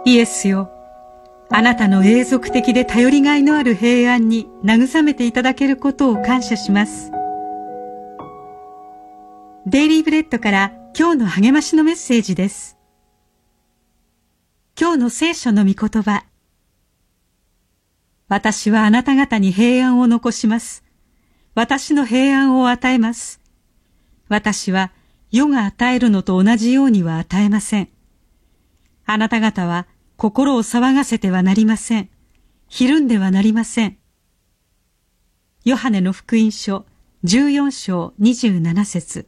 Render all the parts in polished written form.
イエスよ、あなたの永続的で頼りがいのある平安に慰めていただけることを感謝します。デイリーブレッドから今日の励ましのメッセージです。今日の聖書の御言葉。私はあなた方に平安を残します。私の平安を与えます。私は世が与えるのと同じようには与えません。あなた方は心を騒がせてはなりません。ひるんではなりません。ヨハネの福音書14章27節。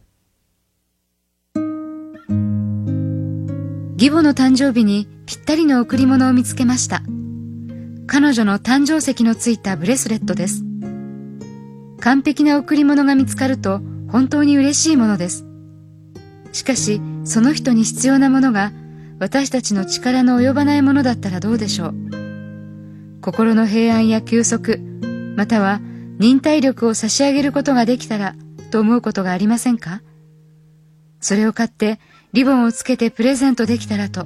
義母の誕生日にぴったりの贈り物を見つけました。彼女の誕生石のついたブレスレットです。完璧な贈り物が見つかると本当に嬉しいものです。しかしその人に必要なものが私たちの力の及ばないものだったらどうでしょう。心の平安や休息、または忍耐力を差し上げることができたらと思うことがありませんか？それを買ってリボンをつけてプレゼントできたらと。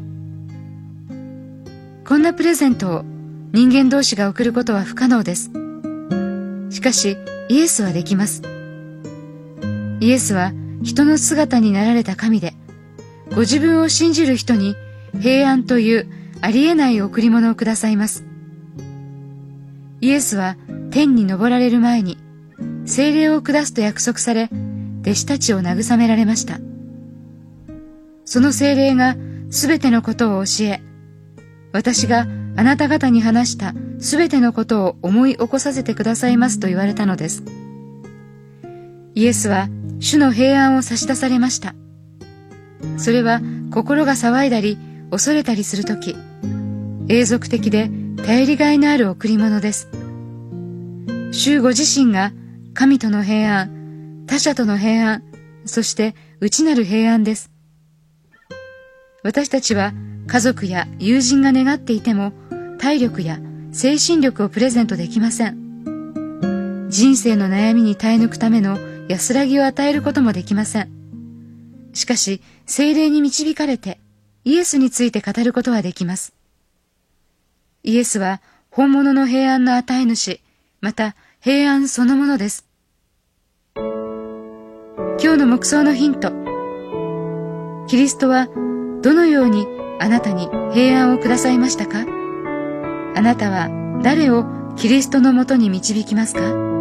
こんなプレゼントを人間同士が贈ることは不可能です。しかしイエスはできます。イエスは人の姿になられた神で、ご自分を信じる人に平安というありえない贈り物をくださいます。イエスは天に昇られる前に聖霊を下すと約束され、弟子たちを慰められました。その聖霊がすべてのことを教え、私があなた方に話したすべてのことを思い起こさせてくださいますと言われたのです。イエスは主の平安を差し出されました。それは心が騒いだり恐れたりするとき、永続的で頼りがいのある贈り物です。主ご自身が神との平安、他者との平安、そして内なる平安です。私たちは家族や友人が願っていても体力や精神力をプレゼントできません。人生の悩みに耐え抜くための安らぎを与えることもできません。しかし聖霊に導かれてイエスについて語ることはできます。イエスは本物の平安の与え主、また平安そのものです。今日の黙想のヒント。キリストはどのようにあなたに平安をくださいましたか？あなたは誰をキリストのもとに導きますか？